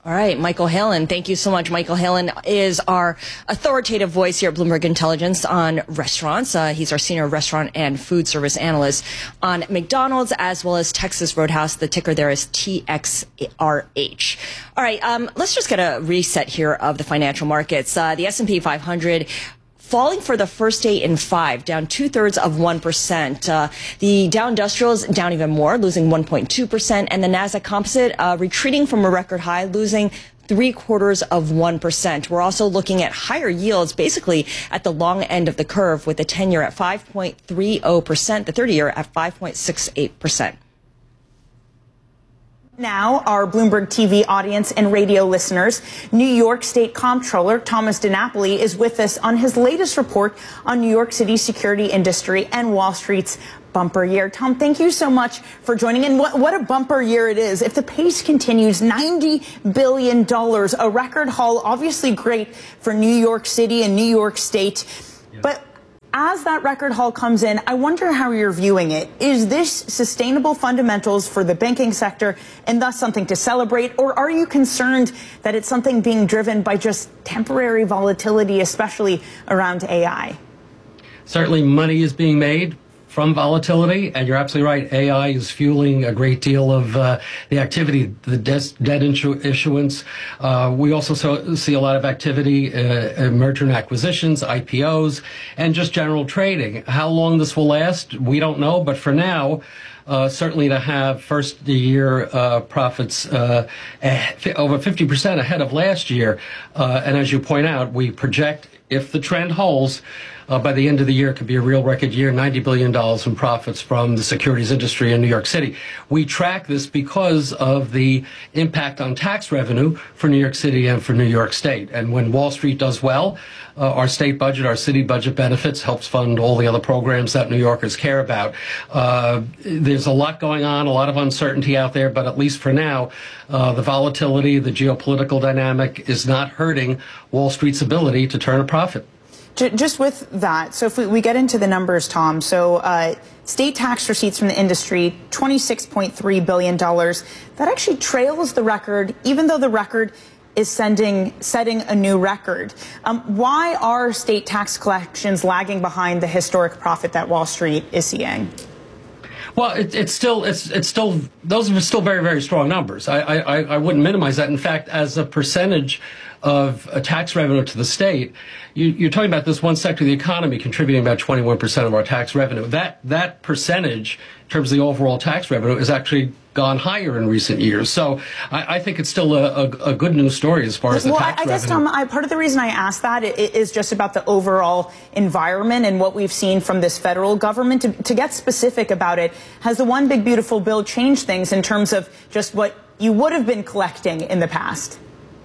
All right, Michael Halen. Thank you so much. Michael Halen is our authoritative voice here at Bloomberg Intelligence on restaurants. He's our senior restaurant and food service analyst on McDonald's as well as Texas Roadhouse. The ticker there is TXRH. All right, let's just get a reset here of the financial markets. The S&P 500 falling for the first day in 5, down 0.2%. The Dow Industrials down even more, losing 1.2%, and the Nasdaq Composite retreating from a record high, losing 0.75%. We're also looking at higher yields, basically at the long end of the curve, with the 10-year at 5.30%, the 30-year at 5.68%. Now, our Bloomberg TV audience and radio listeners, New York State Comptroller Thomas DiNapoli is with us on his latest report on New York City's security industry and Wall Street's bumper year. Tom, thank you so much for joining in. What a bumper year it is. If the pace continues, $90 billion, a record haul, obviously great for New York City and New York State. Yeah. But as that record haul comes in, I wonder how you're viewing it. Is this sustainable fundamentals for the banking sector and thus something to celebrate? Or are you concerned that it's something being driven by just temporary volatility, especially around AI? Certainly money is being made from volatility, and you're absolutely right. AI is fueling a great deal of the activity, the debt issuance. We also see a lot of activity, merger and acquisitions, IPOs, and just general trading. How long this will last, we don't know, but for now, certainly to have first-year profits over 50% ahead of last year. And as you point out, we project, if the trend holds, by the end of the year, it could be a real record year, $90 billion in profits from the securities industry in New York City. We track this because of the impact on tax revenue for New York City and for New York State. And when Wall Street does well, our state budget, our city budget benefits, helps fund all the other programs that New Yorkers care about. There's a lot going on, a lot of uncertainty out there, but at least for now, the volatility, the geopolitical dynamic is not hurting Wall Street's ability to turn a profit. Just with that, so if we get into the numbers, Tom, so state tax receipts from the industry, $26.3 billion. That actually trails the record, even though the record is setting a new record. Why are state tax collections lagging behind the historic profit that Wall Street is seeing? Well, it's still those are still very, very strong numbers. I wouldn't minimize that. In fact, as a percentage of tax revenue to the state, you're talking about this one sector of the economy contributing about 21% of our tax revenue. That percentage, in terms of the overall tax revenue, has actually gone higher in recent years. So I think it's still a good news story as far as the tax revenue. I guess, Tom, part of the reason I asked that is just about the overall environment and what we've seen from this federal government. To get specific about it, has the One Big Beautiful Bill changed things in terms of just what you would have been collecting in the past?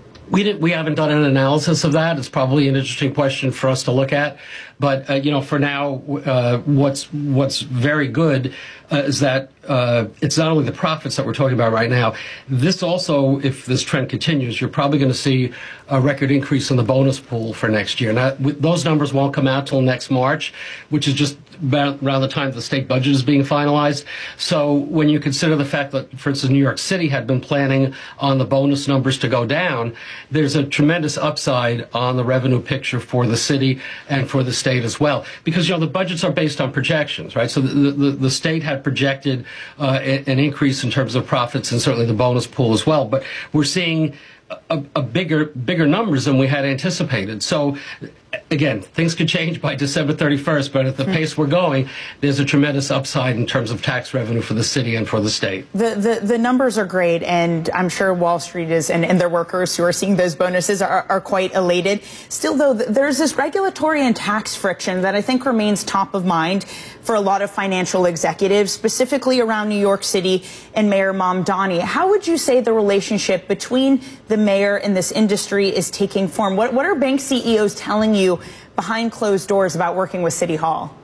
We haven't done an analysis of that. It's probably an interesting question for us to look at. But, for now, what's very good is that it's not only the profits that we're talking about right now. This also, if this trend continues, you're probably going to see a record increase in the bonus pool for next year. Now, those numbers won't come out till next March, which is just about around the time the state budget is being finalized. So when you consider the fact that, for instance, New York City had been planning on the bonus numbers to go down, there's a tremendous upside on the revenue picture for the city and for the state as well. Because, the budgets are based on projections, right? So the state had projected an increase in terms of profits and certainly the bonus pool as well. But we're seeing a bigger numbers than we had anticipated. So, again, things could change by December 31st, but at the pace we're going, there's a tremendous upside in terms of tax revenue for the city and for the state. The numbers are great, and I'm sure Wall Street is and their workers who are seeing those bonuses are quite elated. Still, though, there's this regulatory and tax friction that I think remains top of mind for a lot of financial executives, specifically around New York City and Mayor Mamdani. How would you say the relationship between the mayor and this industry is taking form? What are bank CEOs telling you behind closed doors about working with City Hall?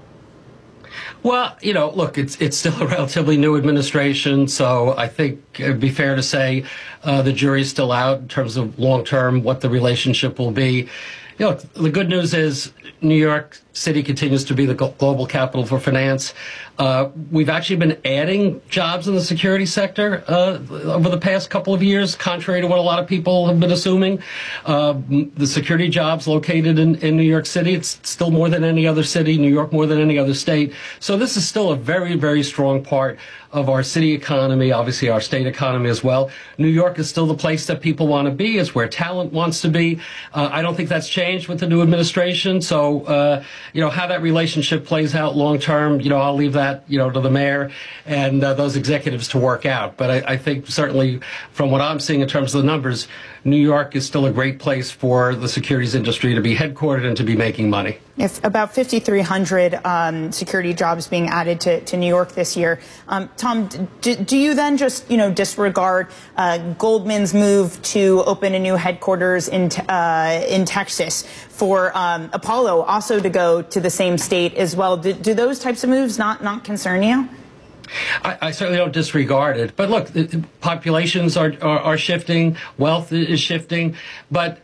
Well, look, it's still a relatively new administration, so I think it'd be fair to say the jury's still out in terms of long-term what the relationship will be. The good news is New York City continues to be the global capital for finance. We've actually been adding jobs in the security sector over the past couple of years, contrary to what a lot of people have been assuming. The security jobs located in New York City, it's still more than any other city, New York more than any other state. So this is still a very, very strong part of our city economy, obviously our state economy as well. New York is still the place that people want to be. It's where talent wants to be. I don't think that's changed with the new administration. So, how that relationship plays out long term, I'll leave that, to the mayor and those executives to work out. But I think certainly from what I'm seeing in terms of the numbers, New York is still a great place for the securities industry to be headquartered and to be making money. If about 5,300 security jobs being added to New York this year. Tom, do you then just, disregard Goldman's move to open a new headquarters in Texas, for Apollo also to go to the same state as well? Do those types of moves not concern you? I certainly don't disregard it. But look, populations are shifting, wealth is shifting. But,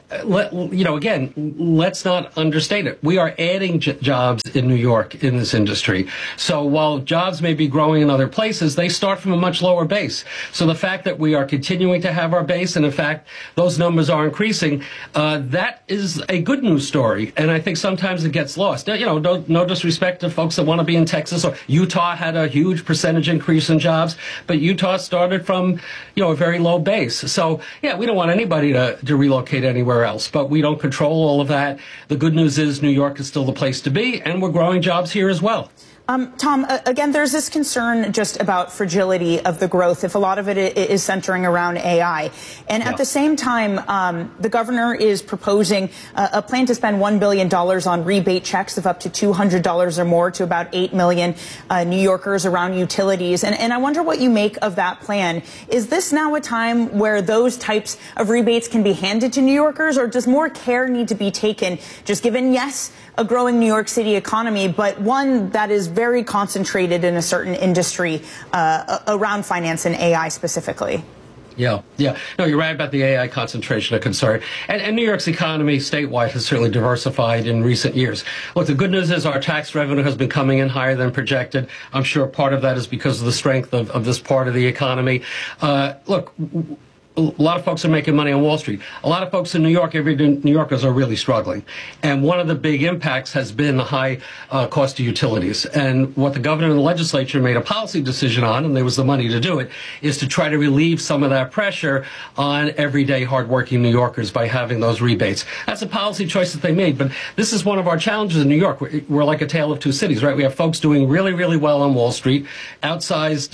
again, let's not understate it. We are adding jobs in New York in this industry. So while jobs may be growing in other places, they start from a much lower base. So the fact that we are continuing to have our base, and in fact, those numbers are increasing, that is a good news story. And I think sometimes it gets lost. No disrespect to folks that want to be in Texas or Utah had a huge percentage increase in jobs, but Utah started from, a very low base. So, we don't want anybody to relocate anywhere else, but we don't control all of that. The good news is New York is still the place to be, and we're growing jobs here as well. Tom, again, there's this concern just about fragility of the growth, if a lot of it is centering around AI. And at the same time, the governor is proposing a plan to spend $1 billion on rebate checks of up to $200 or more to about 8 million New Yorkers around utilities. And I wonder what you make of that plan. Is this now a time where those types of rebates can be handed to New Yorkers, or does more care need to be taken, just given, yes, a growing New York City economy, but one that is very concentrated in a certain industry around finance and AI specifically? Yeah. No, you're right about the AI concentration of concern. And New York's economy statewide has certainly diversified in recent years. Look, the good news is our tax revenue has been coming in higher than projected. I'm sure part of that is because of the strength of this part of the economy. Look, a lot of folks are making money on Wall Street. A lot of folks in New York, everyday New Yorkers, are really struggling. And one of the big impacts has been the high cost of utilities. And what the governor and the legislature made a policy decision on, and there was the money to do it, is to try to relieve some of that pressure on everyday hardworking New Yorkers by having those rebates. That's a policy choice that they made. But this is one of our challenges in New York. We're like a tale of two cities, right? We have folks doing really, really well on Wall Street, outsized,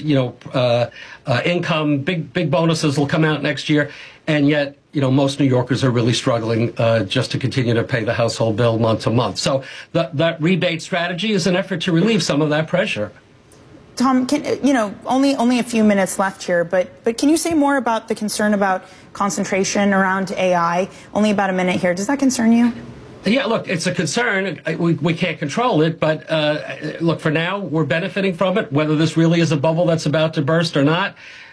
income, big bonuses will come out next year, and yet, most New Yorkers are really struggling just to continue to pay the household bill month to month. So that rebate strategy is an effort to relieve some of that pressure. Tom, only a few minutes left here, but can you say more about the concern about concentration around AI? Only about a minute here. Does that concern you? Yeah, look, it's a concern. We can't control it, but look, for now, we're benefiting from it. Whether this really is a bubble that's about to burst or not,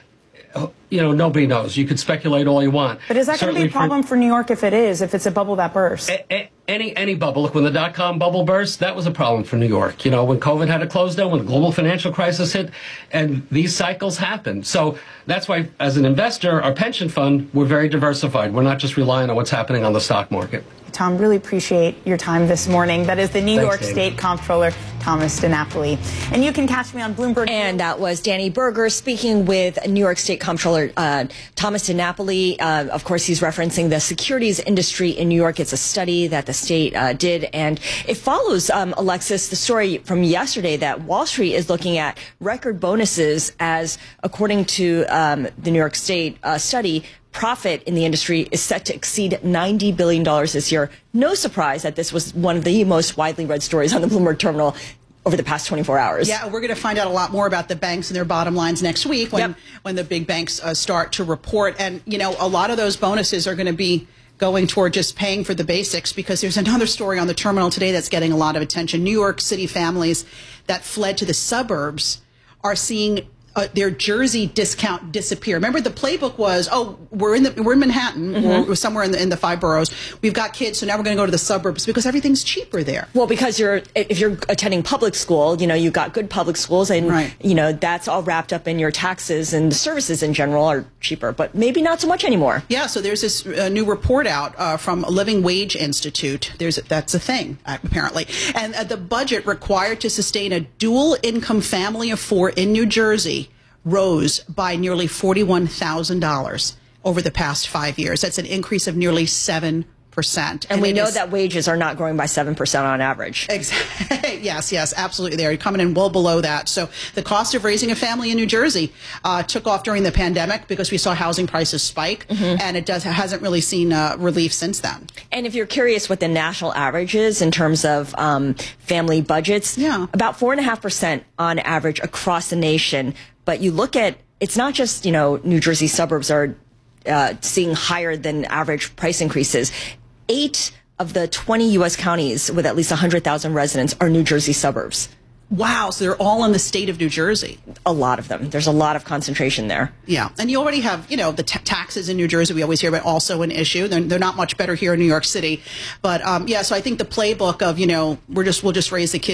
nobody knows. You could speculate all you want. But is that going to be a problem for New York if it's a bubble that bursts? Any bubble. Look, when the dot-com bubble burst, that was a problem for New York. When COVID had to close down, when the global financial crisis hit, and these cycles happen. So that's why, as an investor, our pension fund, we're very diversified. We're not just relying on what's happening on the stock market. Tom, really appreciate your time this morning. That is the New York State Comptroller, Thomas DiNapoli. And you can catch me on Bloomberg. And that was Danny Berger speaking with New York State Comptroller Thomas DiNapoli. Of course, he's referencing the securities industry in New York. It's a study that the state did, and it follows, Alexis, the story from yesterday that Wall Street is looking at record bonuses as, according to the New York State study, profit in the industry is set to exceed $90 billion this year. No surprise that this was one of the most widely read stories on the Bloomberg terminal over the past 24 hours. Yeah, we're going to find out a lot more about the banks and their bottom lines next week when the big banks start to report. And, a lot of those bonuses are going to be going toward just paying for the basics, because there's another story on the terminal today that's getting a lot of attention. New York City families that fled to the suburbs are seeing their Jersey discount disappear. Remember, the playbook was, we're in Manhattan, or somewhere in the 5 boroughs. We've got kids, so now we're going to go to the suburbs because everything's cheaper there. Well, because if you're attending public school, you've got good public schools, and that's all wrapped up in your taxes, and the services in general are cheaper, but maybe not so much anymore. Yeah, so there's this new report out from Living Wage Institute. That's a thing, apparently. And the budget required to sustain a dual income family of 4 in New Jersey rose by nearly $41,000 over the past 5 years. That's an increase of nearly 7%. And we know that wages are not growing by 7% on average. Exactly. Yes, absolutely. They're coming in well below that. So the cost of raising a family in New Jersey took off during the pandemic because we saw housing prices spike, and it hasn't really seen relief since then. And if you're curious what the national average is in terms of family budgets, about 4.5% on average across the nation. But you look at, it's not just, New Jersey suburbs are seeing higher than average price increases. 8 of the 20 U.S. counties with at least 100,000 residents are New Jersey suburbs. Wow, so they're all in the state of New Jersey. A lot of them. There's a lot of concentration there. Yeah, and you already have, the taxes in New Jersey, we always hear about, also an issue. They're not much better here in New York City. But, so I think the playbook of, we'll just raise the kids